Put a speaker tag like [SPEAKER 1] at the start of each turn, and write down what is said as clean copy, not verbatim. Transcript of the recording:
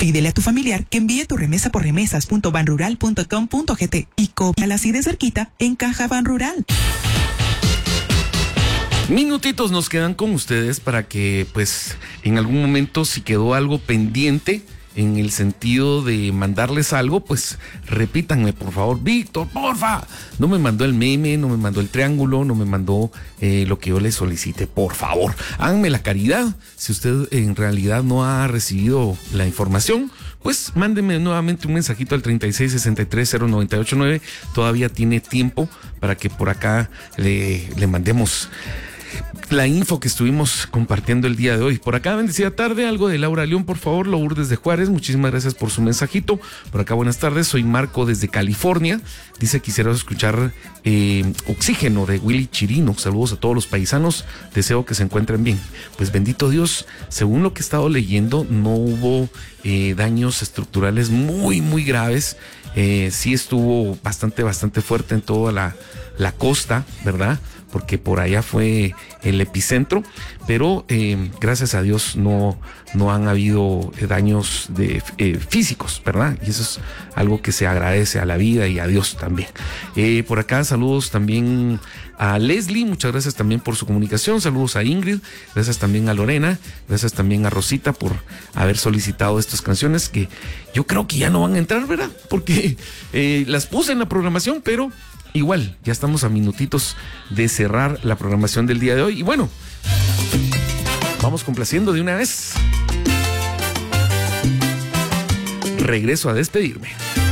[SPEAKER 1] Pídele a tu familiar que envíe tu remesa por remesas.banrural.com.gt y cópiala así de cerquita en Caja Banrural.
[SPEAKER 2] Minutitos nos quedan con ustedes para que, pues, en algún momento, si quedó algo pendiente en el sentido de mandarles algo, pues repítanme, por favor. Víctor, porfa, no me mandó el meme, no me mandó el triángulo, no me mandó lo que yo le solicite, por favor. Háganme la caridad. Si usted en realidad no ha recibido la información, pues mándeme nuevamente un mensajito al 36630989. Todavía tiene tiempo para que por acá le mandemos la info que estuvimos compartiendo el día de hoy. Por acá, bendecida tarde, algo de Laura León, por favor. Lourdes de Juárez, muchísimas gracias por su mensajito. Por acá, buenas tardes, soy Marco desde California. Dice, quisiera escuchar Oxígeno de Willy Chirino. Saludos a todos los paisanos, deseo que se encuentren bien. Pues bendito Dios, según lo que he estado leyendo, no hubo daños estructurales muy, muy graves. Sí estuvo bastante fuerte en toda la costa, ¿verdad? Porque por allá fue el epicentro, pero gracias a Dios no han habido daños físicos, ¿verdad? Y eso es algo que se agradece a la vida y a Dios también. Por acá saludos también a Leslie, muchas gracias también por su comunicación, saludos a Ingrid, gracias también a Lorena, gracias también a Rosita por haber solicitado estas canciones que yo creo que ya no van a entrar, ¿verdad? Porque las puse en la programación, pero igual, ya estamos a minutitos de cerrar la programación del día de hoy. Y bueno, vamos complaciendo de una vez. Regreso a despedirme.